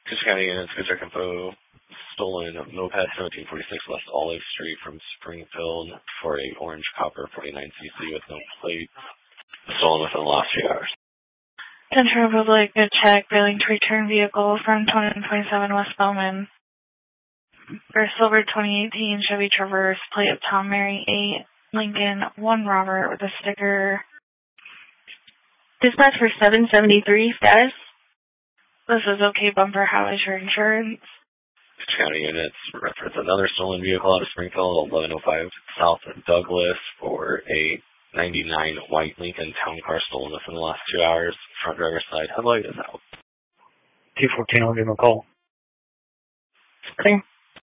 Coos County units, Goods Info, stolen moped 1746 West Olive Street from Springfield for a orange copper 49cc with no plate. Stolen within the last few hours. Central Republic, good check, failing to return vehicle from 2127 West Bowman. For silver 2018 Chevy Traverse, plate of Tom Mary 8, Lincoln 1 Robert with a sticker. Dispatch for 773, status? This is okay, bumper, how is your insurance? Coos County units reference another stolen vehicle out of Springfield, 1105 South Douglas for a 99 white Lincoln town car stolen within the last 2 hours. Front driver's side headlight is out. 214, I'll give him a call. Clear.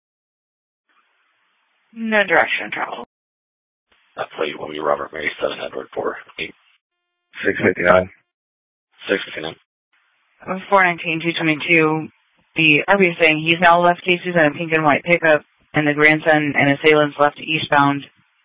No direction travel. That plate will be Robert Mary 7 Edward 4 8. 659. 659. 419, 222. The RV is saying he's now left cases in a pink and white pickup, and the grandson and assailants left eastbound.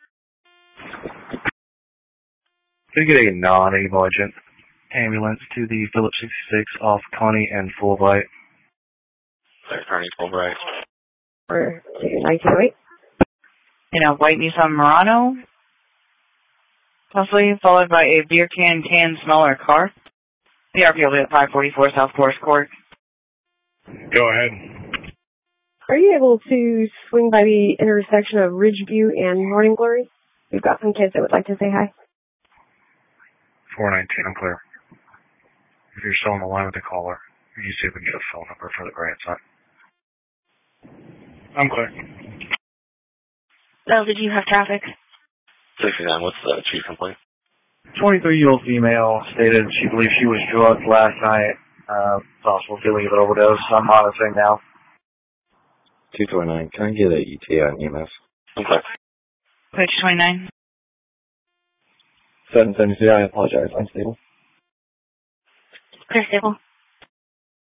Can we get a non-emergent ambulance to the Phillips 66 off Connie and Fulbright? Attorney Fulbright. For 1908. In a white Nissan Murano, possibly followed by a beer can smaller car. The RP will be at 544 South Forest Court. Go ahead. Are you able to swing by the intersection of Ridgeview and Morning Glory? We've got some kids that would like to say hi. 419, I'm clear. If you're still on the line with the caller, you see if we can get a phone number for the grandson. I'm clear. Oh, did you have traffic? 69, what's the chief complaint? 23-year-old female stated she believes she was drugged last night. Possible feeling of an overdose. I'm monitoring now. 229, can I get an ETA on EMS? Okay. Page 29. 773, I apologize. Unstable. Clear, stable.